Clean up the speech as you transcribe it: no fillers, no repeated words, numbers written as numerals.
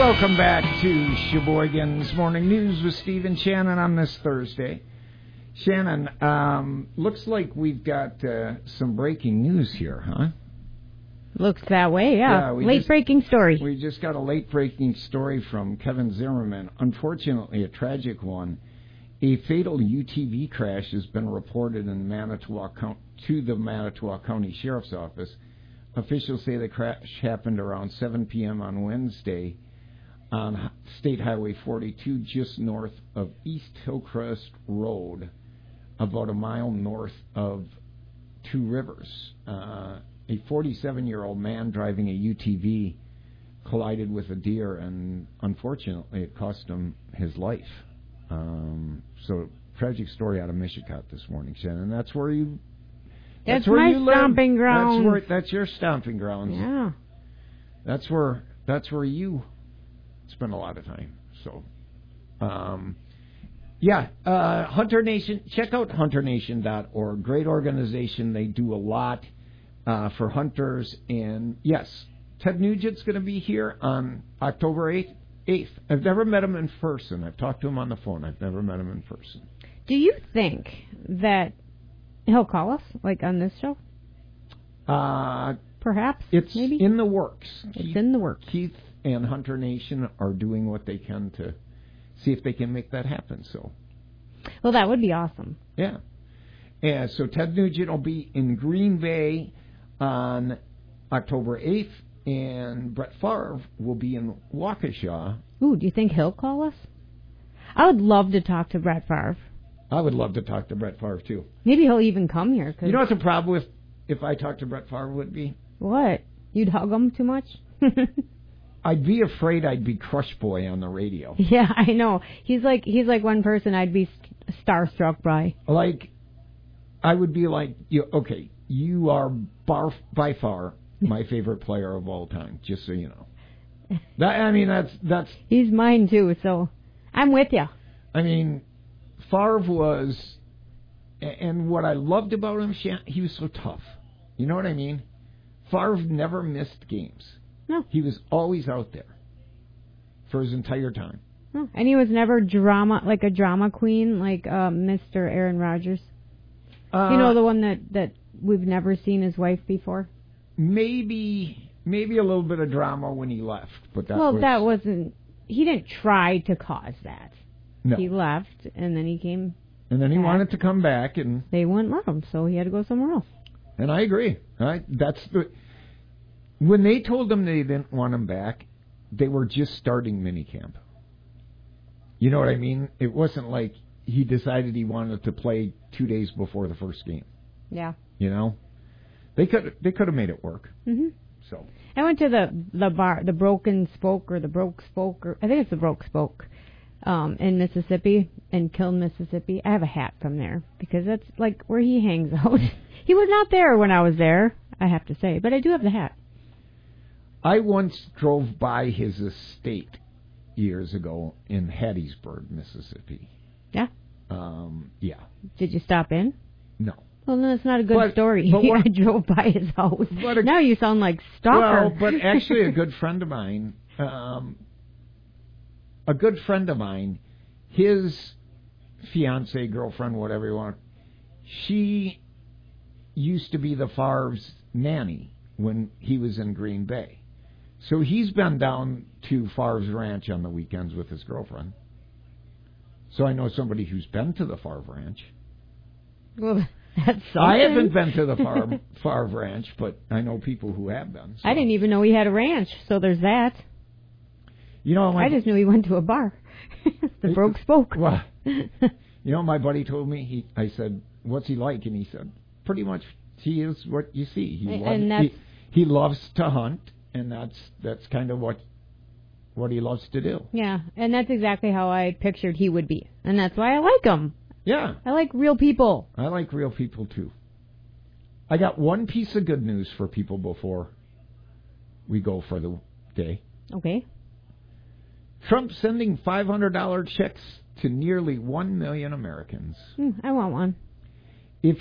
Welcome back to Sheboygan's Morning News with Steve and Shannon on this Thursday. Shannon, looks like we've got some breaking news here, huh? Looks that way, yeah. Late-breaking story. We just got a late-breaking story from Kevin Zimmerman. Unfortunately, a tragic one. A fatal UTV crash has been reported in to the Manitowoc County Sheriff's Office. Officials say the crash happened around 7 p.m. on Wednesday on State Highway 42, just north of East Hillcrest Road, about a mile north of Two Rivers. A 47-year-old man driving a UTV collided with a deer, and unfortunately it cost him his life. So, tragic story out of Mishicot this morning, Shannon. That's where you... That's my stomping ground. That's your stomping grounds. Yeah. That's where you spend a lot of time. So, Hunter Nation. Check out HunterNation.org. Great organization. They do a lot for hunters. And yes, Ted Nugent's going to be here on October 8th. I've never met him in person. I've talked to him on the phone. I've never met him in person. Do you think that he'll call us, like on this show? Perhaps. It's maybe? In the works. It's in the works. Keith and Hunter Nation are doing what they can to see if they can make that happen. So, well, that would be awesome. Yeah. And so Ted Nugent will be in Green Bay on October 8th, and Brett Favre will be in Waukesha. Ooh, do you think he'll call us? I would love to talk to Brett Favre. I would love to talk to Brett Favre, too. Maybe he'll even come here. You know what the problem with if I talked to Brett Favre would be? What? You'd hug him too much? I'd be afraid I'd be Crush Boy on the radio. Yeah, I know. He's like one person I'd be starstruck by. Like, I would be like, you are by far my favorite player of all time, just so you know. That's... He's mine, too, so I'm with you. I mean, Favre was... And what I loved about him, he was so tough. You know what I mean? Favre never missed games. No. He was always out there for his entire time. No. And he was never a drama queen like Mr. Aaron Rodgers. You know, the one that we've never seen his wife before? Maybe a little bit of drama when he left. But that wasn't... He didn't try to cause that. No. He left, and then he came... And then he wanted to come back, and... They wouldn't let him, so he had to go somewhere else. And I agree. When they told him they didn't want him back, they were just starting minicamp. You know what I mean? It wasn't like he decided he wanted to play 2 days before the first game. Yeah. You know? They could have made it work. Mm-hmm. So I went to the bar, the Broken Spoke, or the Broke Spoke, or I think it's the Broke Spoke, in Mississippi, in Kiln, Mississippi. I have a hat from there because that's like where he hangs out. He was not there when I was there, I have to say, but I do have the hat. I once drove by his estate years ago in Hattiesburg, Mississippi. Yeah? Yeah. Did you stop in? No. Well, then it's not a good story. I drove by his house. Now you sound like stalker. Well, but actually a good friend of mine, his fiance, girlfriend, whatever you want, she used to be the Favre's nanny when he was in Green Bay. So he's been down to Favre's ranch on the weekends with his girlfriend. So I know somebody who's been to the Favre ranch. Well, that's something. I haven't been to the Favre ranch, but I know people who have been. So. I didn't even know he had a ranch, so there's that. You know, I just knew he went to a bar. The Broke Spoke. Well, you know, my buddy told me, I said, what's he like? And he said, pretty much he is what you see. He loves to hunt, and that's kind of what he loves to do. Yeah, and that's exactly how I pictured he would be. And that's why I like him. Yeah. I like real people. I like real people, too. I got one piece of good news for people before we go for the day. Okay. Trump sending $500 checks to nearly 1 million Americans. I want one.